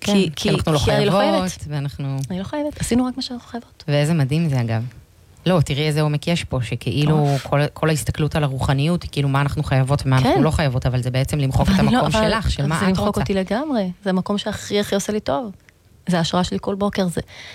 כי אנחנו לא חייבות, ואנחנו... אני לא חייבת, עשינו רק מה שאנחנו חייבות. ואיזה מדהים זה אגב. לא, תראי איזה עומק יש פה, שכאילו כל ההסתכלות על הרוחניות, היא כאילו מה אנחנו חייבות ומה אנחנו לא חייבות, אבל זה בעצם למחוק את המקום שלך, של מה את רוצה. זה למחוק אותי לגמרי, זה המקום שהכי עושה לי טוב. זה ההשראה שלי כל בוקר,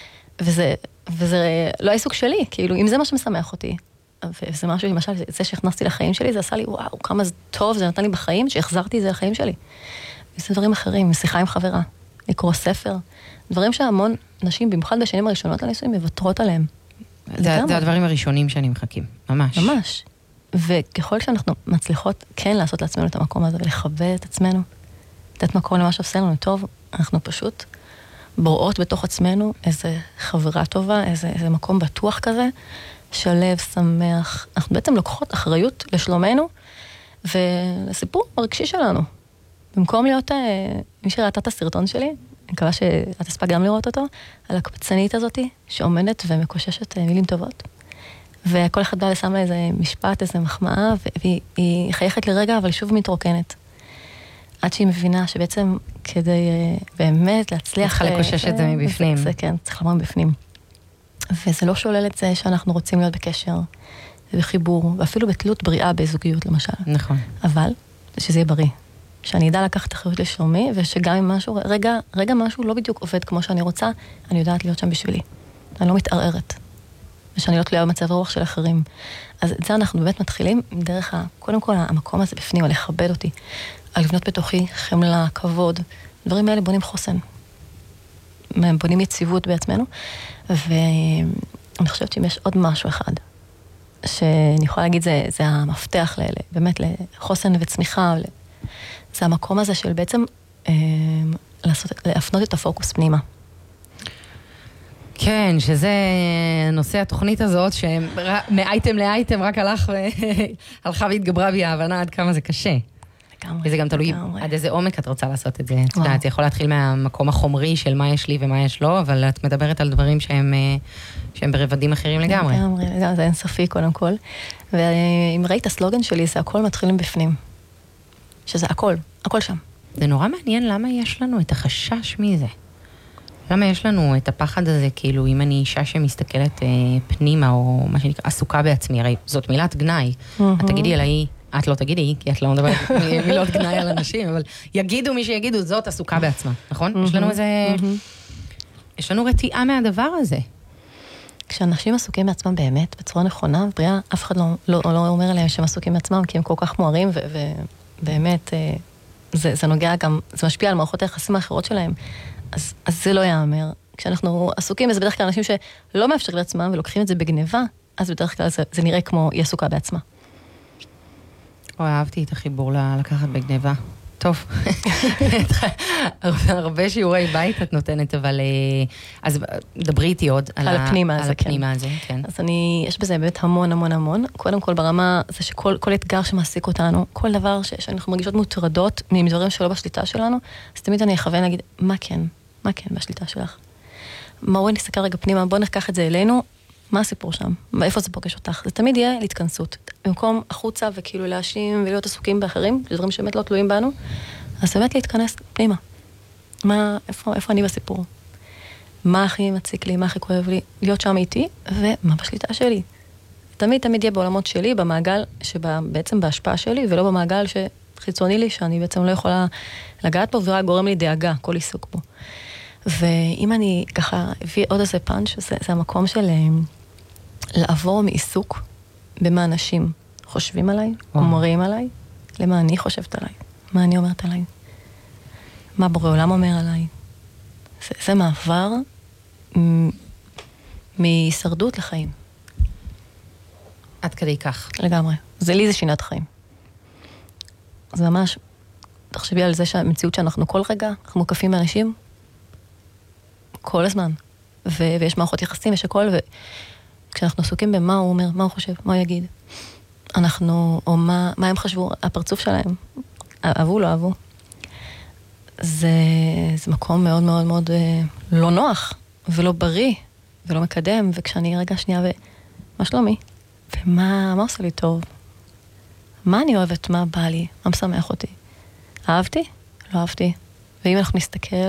וזה לא העיסוק שלי, כאילו, אם זה מה שמשמח אותי, וזה משהו, למשל, זה שהכנסתי לחיים שלי, זה עשה לי, וואו, כמה זה טוב, זה נתן לי בחיים, שהחזרתי את זה לחיים שלי. וזה דברים אחרים, שיחה עם חברה, לקרוא ספר, דברים שהמון נשים, במיוחד בשנים הראשונות לנישואים, מבטרות עליהם. זה הדברים הראשונים שאני מחכים, ממש. ממש. וככל שאנחנו מצליחות כן לעשות לעצמנו את המקום הזה, ולכבד את עצמנו, לתת מקום למה שעושה לנו טוב, אנחנו פשוט בוראות בתוך עצמנו איזה חברה טובה, איזה מקום בטוח כזה, שלב, שמח. אנחנו בעצם לוקחות אחריות לשלומנו, ולסיפור הרגשי שלנו. במקום להיות, מי שראתה את הסרטון שלי, אני מקווה שאת הספק גם לראות אותו, על הקבצנית הזאת שעומדת ומקוששת מילים טובות. וכל אחד בא ושם לה איזה משפט, איזה מחמאה, והיא חייכת לרגע, אבל שוב מתרוקנת. עד שהיא מבינה שבעצם כדי באמת להצליח... צריכה לקושש את זה מבפנים. זה כן, צריך לומר מבפנים. וזה לא שולל את זה שאנחנו רוצים להיות בקשר, בחיבור, ואפילו בתלות בריאה בזוגיות למשל. נכון. אבל שזה יהיה בריא. שאני אדע לקחת אחריות לשלומי, ושגם אם משהו, רגע משהו לא בדיוק עובד כמו שאני רוצה, אני יודעת להיות שם בשבילי. אני לא מתערערת. ושאני לא תלויה במצב רוח של אחרים. אז את זה אנחנו באמת מתחילים דרך קודם כל המקום הזה בפנים, על לכבד אותי, על לבנות בתוכי חמלה, כבוד. דברים האלה בונים חוסן. בונים יציבות בעצמנו. ואני חושבת שאם יש עוד משהו אחד, שאני יכולה להגיד, זה המפתח באמת לחוסן וצמיחה, זה המקום הזה של בעצם להפנות את הפוקוס פנימה. כן, שזה נושא התוכנית הזאת, שמאייטם לאייטם רק הלכה והתגברה בי ההבנה עד כמה זה קשה. וזה גם תלוי עד איזה עומק את רוצה לעשות את זה. את יודעת, זה יכול להתחיל מהמקום החומרי של מה יש לי ומה יש לו, אבל את מדברת על דברים שהם ברבדים אחרים לגמרי. לגמרי, זה אינסופי קודם כל. ואם ראית הסלוגן שלי, זה הכל מתחילים בפנים. שזה הכל שם. זה נורא מעניין למה יש לנו את החשש מזה. למה יש לנו את הפחד הזה, כאילו, אם אני אישה שמסתכלת פנימה, או מה שנקרא, עסוקה בעצמי, הרי זאת מילת גנאי. את תגידי אליי, את לא תגידי, כי את לא מדברת מילות גנאי על אנשים, אבל יגידו מי שיגידו, זאת עסוקה בעצמה, נכון? יש לנו איזה... יש לנו רתיעה מהדבר הזה. כשאנשים עסוקים בעצמם באמת, בצורה נכונה, בריאה, אף אחד לא אומר עליהם שהם עסוקים בעצמם, כי הם כל כך מוארים, ובאמת, זה נוגע גם, זה משפיע על מערכות היחסים האחרות שלהם. אז זה לא יאמר. כשאנחנו עסוקים, זה בדרך כלל אנשים שלא מאפשרים לעצמם, ולוקחים את זה בגניבה, אז בדרך כלל זה נראה כמו היא עסוקה בעצמה. אהבתי את החיבור לקחת בגניבה. טוב. הרבה שיעורי בית את נותנת, אבל... אז דברי איתי עוד על הפנימה הזה. אז יש בזה באמת המון. קודם כל ברמה, זה שכל אתגר שמעסיק אותנו, כל דבר שאנחנו מרגישות מוטרדות מדברים שלא בשליטה שלנו, אז תמיד אני אכוון להגיד, מה כן בשליטה שלך? בואי נסתכל רגע פנימה, בואי ניקח את זה אלינו, מה הסיפור שם? איפה זה פוגש אותך? זה תמיד יהיה להתכנסות. במקום החוצה וכאילו להאשים ולהיות עסוקים באחרים, דברים שבאמת לא תלויים בנו, אז באמת להתכנס פנימה. איפה אני בסיפור? מה הכי מציק לי, מה הכי כואב לי? להיות שם איתי, ומה בשליטה שלי? תמיד יהיה בעולמות שלי, במעגל שבעצם בהשפעה שלי, ולא במעגל שחיצוני לי, שאני בעצם לא יכולה לגעת בו, ורק גורם לי דאגה, כל עיסוק בו. ואם אני ככה הביא עוד איזה פאנץ', זה המקום של לעבור מעיסוק במה אנשים חושבים עליי, אומרים עליי, למה אני חושבת עליי, מה אני אומרת עליי, מה בורא עולם אומר עליי. זה מעבר מהישרדות לחיים. עד כדי כך. לגמרי. זה שינת חיים. זה ממש, תחשבי על זה שהמציאות שאנחנו כל רגע, אנחנו מוקפים באנשים, כל הזמן. ויש מערכות יחסים, יש הכל, וכשאנחנו עסוקים במה הוא אומר, מה הוא חושב, מה הוא יגיד, או מה הם חשבו, הפרצוף שלהם, אהבו, לא אהבו. זה מקום מאוד מאוד מאוד לא נוח, ולא בריא, ולא מקדם, וכשאני רגע שנייה, מה שלומי? ומה עושה לי טוב? מה אני אוהבת, מה בא לי, מה משמח אותי? אהבתי? לא אהבתי. ואם אנחנו נסתכל